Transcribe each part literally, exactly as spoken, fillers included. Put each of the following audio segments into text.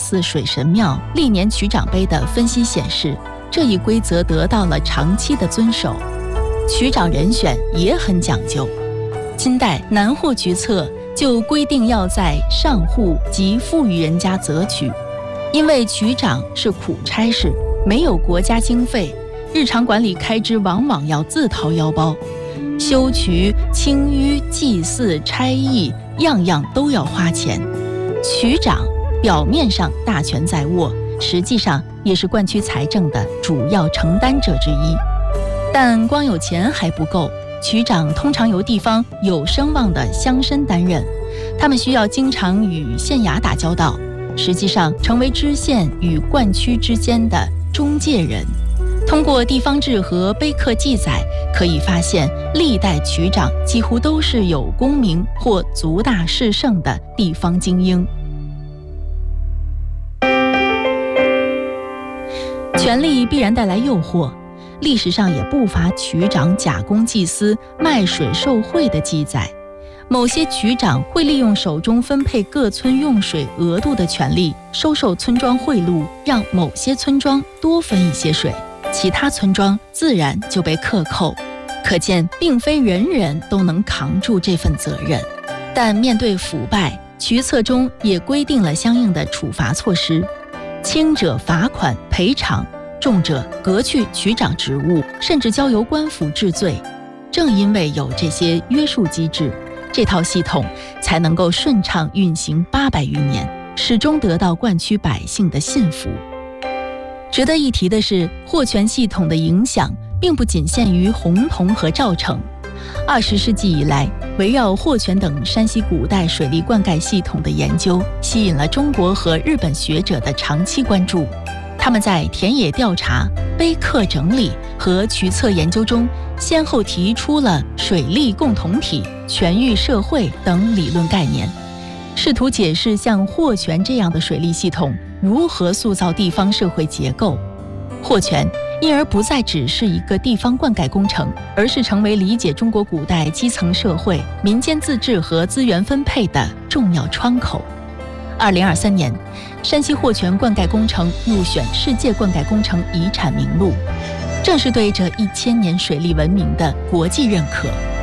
祀水神庙历年渠长碑的分析显示，这一规则得到了长期的遵守。渠长人选也很讲究，清代南霍渠册就规定要在上户及富裕人家择渠，因为渠长是苦差事，没有国家经费，日常管理开支往往要自掏腰包，修渠、清淤、祭祀、差役，样样都要花钱。渠长表面上大权在握，实际上也是灌区财政的主要承担者之一。但光有钱还不够，渠长通常由地方有声望的乡绅担任，他们需要经常与县衙打交道，实际上成为知县与灌区之间的中介人。通过地方志和碑刻记载，可以发现历代渠长几乎都是有功名或族大势盛的地方精英。权力必然带来诱惑，历史上也不乏渠长假公济私、卖水受贿的记载。某些渠长会利用手中分配各村用水额度的权利，收受村庄贿赂，让某些村庄多分一些水，其他村庄自然就被克扣。可见并非人人都能扛住这份责任。但面对腐败，渠册中也规定了相应的处罚措施，轻者罚款赔偿，重者革去渠长职务，甚至交由官府治罪。正因为有这些约束机制，这套系统才能够顺畅运行八百余年，始终得到灌区百姓的信服。值得一提的是，霍泉系统的影响并不仅限于洪洞和赵城。二十世纪以来，围绕霍泉等山西古代水利灌溉系统的研究，吸引了中国和日本学者的长期关注。他们在田野调查、碑刻整理和渠册研究中，先后提出了水利共同体、全域社会等理论概念，试图解释像霍泉这样的水利系统如何塑造地方社会结构。霍泉因而不再只是一个地方灌溉工程，而是成为理解中国古代基层社会、民间自治和资源分配的重要窗口。二零二三年，山西霍泉灌溉工程入选世界灌溉工程遗产名录，正是对这一千年水利文明的国际认可。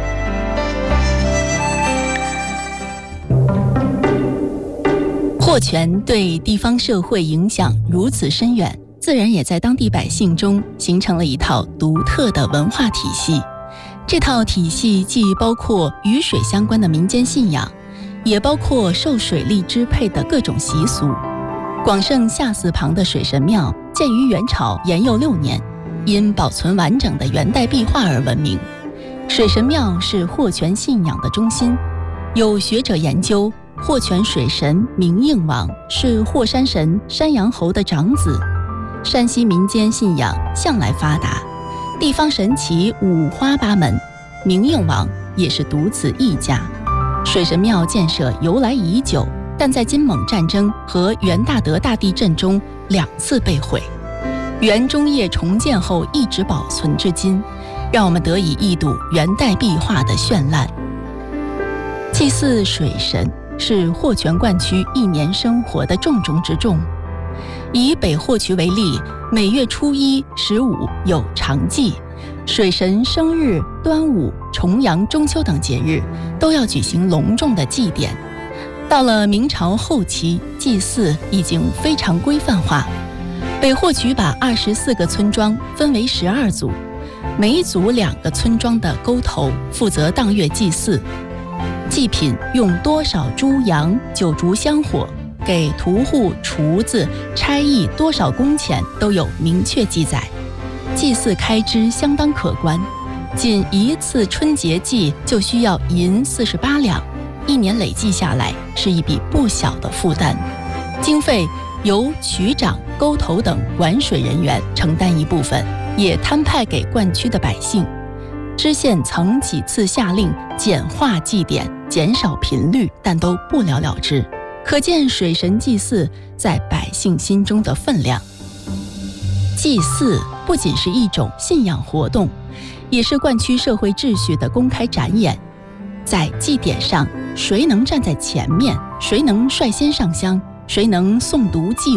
霍泉对地方社会影响如此深远，自然也在当地百姓中形成了一套独特的文化体系。这套体系既包括与水相关的民间信仰，也包括受水利支配的各种习俗。广胜下寺旁的水神庙建于元朝延佑六年，因保存完整的元代壁画而闻名。水神庙是霍泉信仰的中心，有学者研究，霍泉水神明应王是霍山神山阳侯的长子。山西民间信仰向来发达，地方神奇五花八门，明应王也是独此一家。水神庙建设由来已久，但在金蒙战争和元大德大地震中两次被毁。元中叶重建后一直保存至今，让我们得以一睹元代壁画的绚烂。祭祀水神是霍泉灌区一年生活的重中之重。以北霍渠为例，每月初一、十五有长祭，水神生日、端午、重阳、中秋等节日都要举行隆重的祭典。到了明朝后期，祭祀已经非常规范化。北霍渠把二十四个村庄分为十二组，每一组两个村庄的沟头负责当月祭祀。祭品用多少猪羊、酒烛香火，给屠户、厨子、差役多少工钱都有明确记载。祭祀开支相当可观，仅一次春节祭就需要银四十八两，一年累计下来是一笔不小的负担。经费由渠长、沟头等管水人员承担一部分，也摊派给灌区的百姓。知县曾几次下令简化祭典，减少频率，但都不了了之，可见水神祭祀在百姓心中的分量。祭祀不仅是一种信仰活动，也是灌区社会秩序的公开展演。在祭典上，谁能站在前面，谁能率先上香，谁能诵读祭